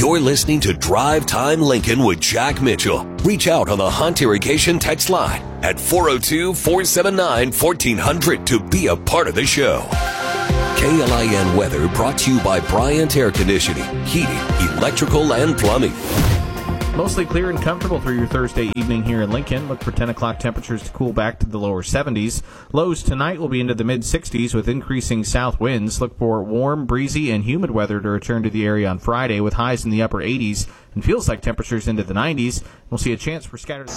You're listening to Drive Time Lincoln with Jack Mitchell. Reach out on the Hunt Irrigation text line at 402-479-1400 to be a part of the show. KLIN Weather brought to you by Bryant Air Conditioning, Heating, Electrical, and Plumbing. Mostly clear and comfortable through your Thursday evening here in Lincoln. Look for 10 o'clock temperatures to cool back to the lower 70s. Lows tonight will be into the mid-60s with increasing south winds. Look for warm, breezy, and humid weather to return to the area on Friday with highs in the upper 80s and feels like temperatures into the 90s. We'll see a chance for scattered...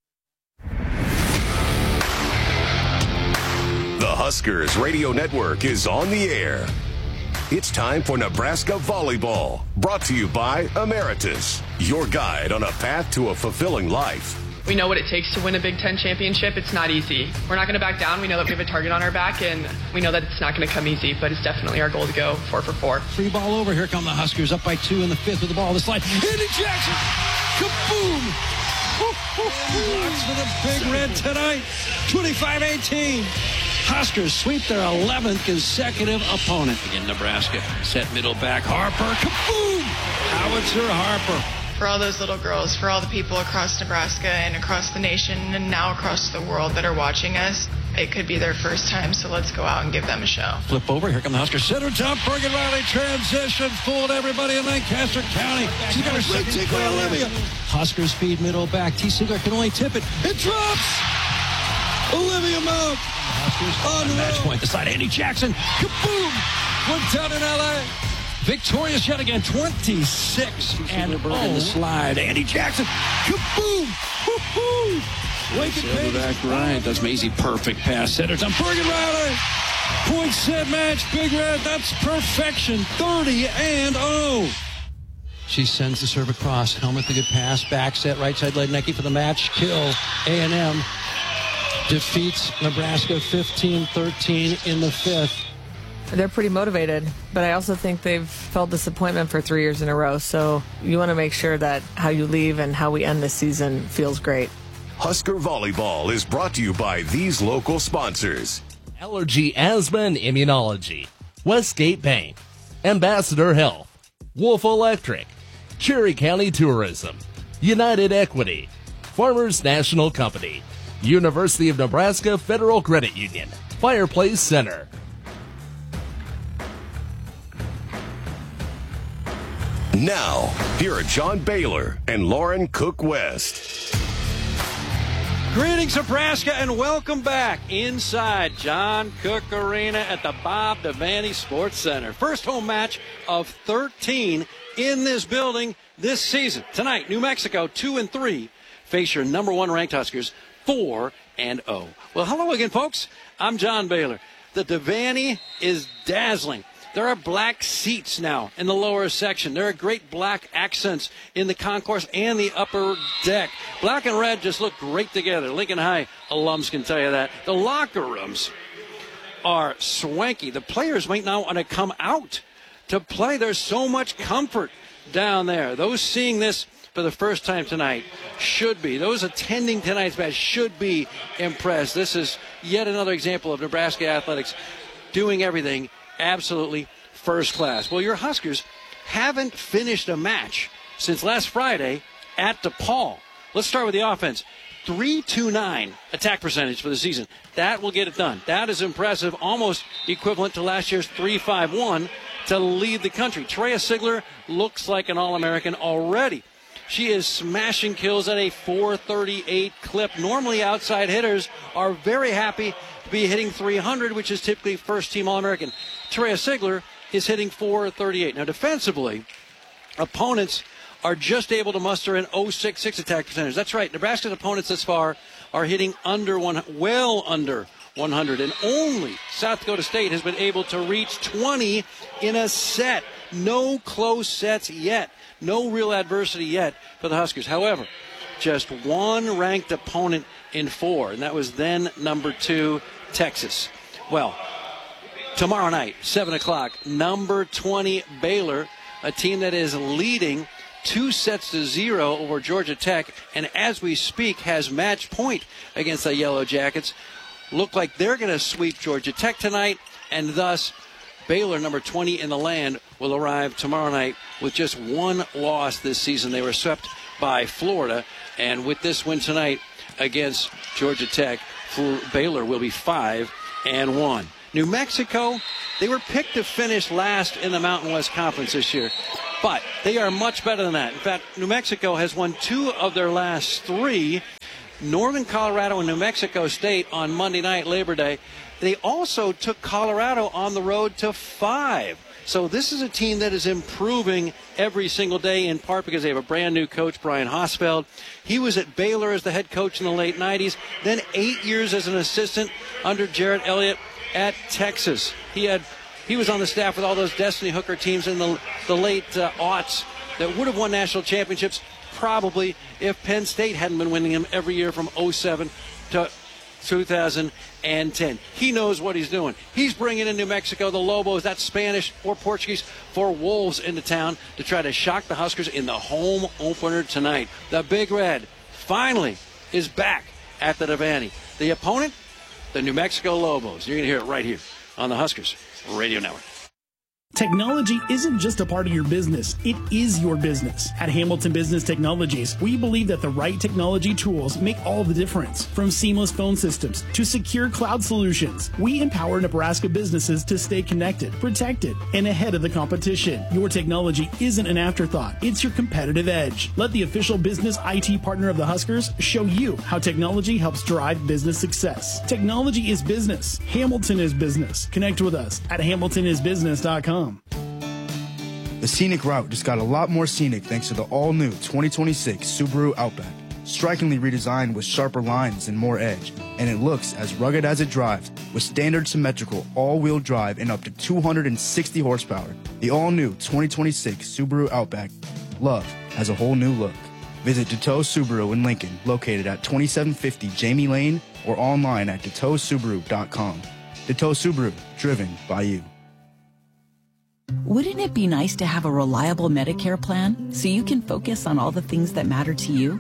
The Huskers Radio Network is on the air. It's time for Nebraska Volleyball, brought to you by Emeritus, your guide on a path to a fulfilling life. We know what it takes to win a Big Ten championship. It's not easy. We're not going to back down. We know that we have a target on our back, and we know that it's not going to come easy, but it's definitely our goal to go 4 for 4. Free ball over. Here come the Huskers up by 2 in the 5th with the ball on the slide. Andy Jackson! Kaboom! Blocks for the Big Red tonight. 25-18. Huskers sweep their 11th consecutive opponent. Again, Nebraska set middle back. Harper, kaboom! Howitzer Harper. For all those little girls, for all the people across Nebraska and across the nation and now across the world that are watching us, it could be their first time, so let's go out and give them a show. Flip over. Here come the Huskers. Center jump. Bergen Riley transition. Fooled everybody in Lancaster County. She's got her second for Olivia. Huskers feed middle back. T. Sigler can only tip it. It drops! Olivia Mount. On match point. The side. Andy Jackson. Kaboom! One down in L.A. Victorious yet again. 26-0. The slide. Andy Jackson. Kaboom! Woo-hoo! Lincoln Page. Back right. That's Maisie. Perfect pass. Center on Bergen Riley. Point set match. Big Red. That's perfection. 30-0. She sends the serve across. Helmet the good pass. Back set. Right side. Lednicki for the match. Kill. A&M defeats Nebraska 15-13 in the 5th. They're pretty motivated, but I also think they've felt disappointment for 3 years in a row. So you want to make sure that how you leave and how we end this season feels great. Husker Volleyball is brought to you by these local sponsors. Allergy, Asthma, and Immunology. Westgate Bank. Ambassador Health. Wolf Electric. Cherry County Tourism. United Equity. Farmers National Company. University of Nebraska Federal Credit Union. Fireplace Center. Now, here are John Baylor and Lauren Cook West. Greetings, Nebraska, and welcome back inside John Cook Arena at the Bob Devaney Sports Center. First home match of 13 in this building this season. Tonight, New Mexico 2-3 face your number 1 ranked Huskers 4-0. Well, hello again, folks. I'm John Baylor. The Devaney is dazzling. There are black seats now in the lower section. There are great black accents in the concourse and the upper deck. Black and red just look great together. Lincoln High alums can tell you that. The locker rooms are swanky. The players might not want to come out to play. There's so much comfort down there. Those seeing this for the first time tonight should be. Those attending tonight's match should be impressed. This is yet another example of Nebraska athletics doing everything absolutely first class. Well, your Huskers haven't finished a match since last Friday at DePaul. Let's start with the offense. 3.29 attack percentage for the season. That will get it done. That is impressive, almost equivalent to last year's 3.51 to lead the country. Treya Sigler looks like an All-American already. She is smashing kills at a .438 clip. Normally, outside hitters are very happy to be hitting 300, which is typically first-team All-American. Treya Sigler is hitting .438. Now, defensively, opponents are just able to muster an .066 attack percentage. That's right. Nebraska's opponents thus far are hitting well under 100. And only South Dakota State has been able to reach 20 in a set. No close sets yet. No real adversity yet for the Huskers. However, just one ranked opponent in 4, and that was then number 2, Texas. Well, tomorrow night, 7 o'clock, number 20, Baylor, a team that is leading 2-0 over Georgia Tech, and as we speak has match point against the Yellow Jackets. Look like they're going to sweep Georgia Tech tonight, and thus Baylor, number 20 in the land, will arrive tomorrow night with just one loss this season. They were swept by Florida, and with this win tonight against Georgia Tech, Baylor will be 5-1. New Mexico, they were picked to finish last in the Mountain West Conference this year, but they are much better than that. In fact, New Mexico has won 2 of their last 3. Northern Colorado and New Mexico State on Monday night, Labor Day. They also took Colorado on the road to 5. So this is a team that is improving every single day, in part because they have a brand new coach, Brian Hosfeld. He was at Baylor as the head coach in the late 90s, then 8 years as an assistant under Jarrett Elliott at Texas. He was on the staff with all those Destiny Hooker teams in the late aughts that would have won national championships probably if Penn State hadn't been winning them every year from 2007 to 2010. He knows what he's doing. He's bringing in New Mexico, the Lobos, that's Spanish or Portuguese for Wolves, into town to try to shock the Huskers in the home opener tonight. The Big Red finally is back at the Devaney. The opponent, the New Mexico Lobos. You're going to hear it right here on the Huskers Radio Network. Technology isn't just a part of your business, it is your business. At Hamilton Business Technologies, we believe that the right technology tools make all the difference. From seamless phone systems to secure cloud solutions, we empower Nebraska businesses to stay connected, protected, and ahead of the competition. Your technology isn't an afterthought, it's your competitive edge. Let the official business IT partner of the Huskers show you how technology helps drive business success. Technology is business. Hamilton is business. Connect with us at hamiltonisbusiness.com. The scenic route just got a lot more scenic thanks to the all-new 2026 Subaru Outback. Strikingly redesigned with sharper lines and more edge, and it looks as rugged as it drives with standard symmetrical all-wheel drive and up to 260 horsepower. The all-new 2026 Subaru Outback. Love has a whole new look. Visit Deteau Subaru in Lincoln, located at 2750 Jamie Lane, or online at DeteauSubaru.com. Deteau Subaru, driven by you. Wouldn't it be nice to have a reliable Medicare plan so you can focus on all the things that matter to you?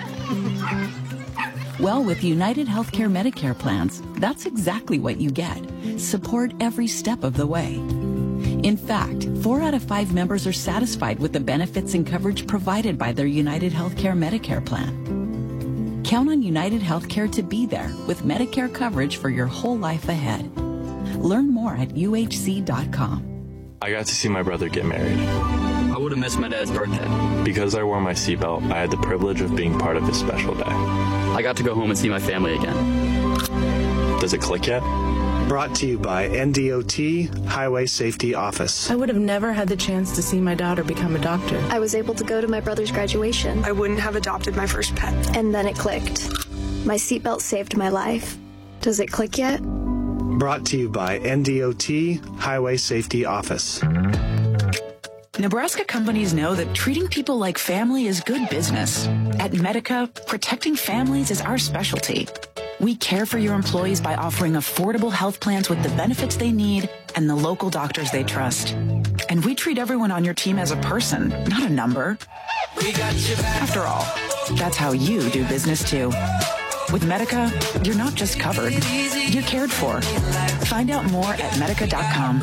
Well, with United Healthcare Medicare plans, that's exactly what you get. Support every step of the way. In fact, 4 out of 5 members are satisfied with the benefits and coverage provided by their United Healthcare Medicare plan. Count on United Healthcare to be there with Medicare coverage for your whole life ahead. Learn more at uhc.com. I got to see my brother get married. I would have missed my dad's birthday. Because I wore my seatbelt, I had the privilege of being part of his special day. I got to go home and see my family again. Does it click yet? Brought to you by NDOT Highway Safety Office. I would have never had the chance to see my daughter become a doctor. I was able to go to my brother's graduation. I wouldn't have adopted my first pet. And then it clicked. My seatbelt saved my life. Does it click yet? Brought to you by NDOT Highway Safety Office. Nebraska companies know that treating people like family is good business. At Medica, protecting families is our specialty. We care for your employees by offering affordable health plans with the benefits they need and the local doctors they trust. And we treat everyone on your team as a person, not a number. After all, that's how you do business too. With Medica, you're not just covered, you're cared for. Find out more at medica.com.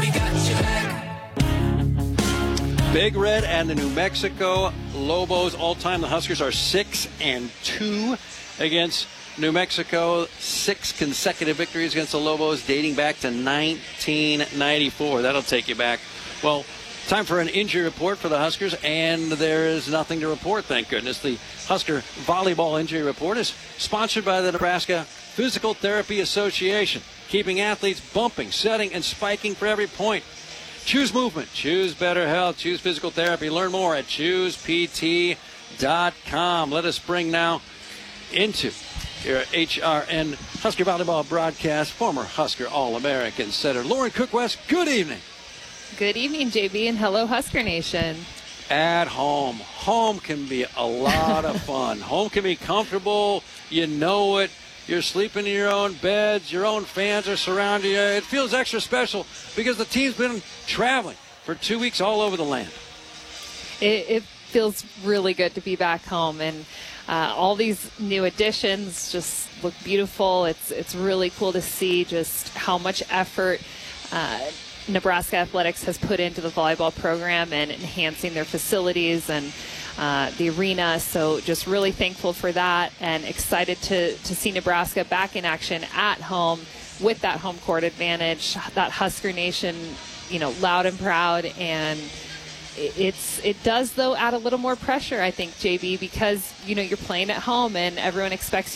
Big Red and the New Mexico Lobos. All time, the Huskers are 6-2 against New Mexico. 6 consecutive victories against the Lobos dating back to 1994. That'll take you back. Well, time for an injury report for the Huskers, and there is nothing to report, thank goodness. The Husker Volleyball Injury Report is sponsored by the Nebraska Physical Therapy Association, keeping athletes bumping, setting, and spiking for every point. Choose movement, choose better health, choose physical therapy. Learn more at ChoosePT.com. Let us bring now into your HRN Husker Volleyball broadcast former Husker All-American setter Lauren Cook-West. Good evening. Good evening, JB, and hello, Husker Nation. At home. Home can be a lot of fun. Home can be comfortable. You know it. You're sleeping in your own beds. Your own fans are surrounding you. It feels extra special because the team's been traveling for 2 weeks all over the land. It feels really good to be back home, and all these new additions just look beautiful. It's really cool to see just how much effort Nebraska Athletics has put into the volleyball program and enhancing their facilities and the arena. So just really thankful for that and excited to see Nebraska back in action at home with that home court advantage, that Husker Nation, loud and proud. And it does, though, add a little more pressure, I think, JB, because, you're playing at home and everyone expects you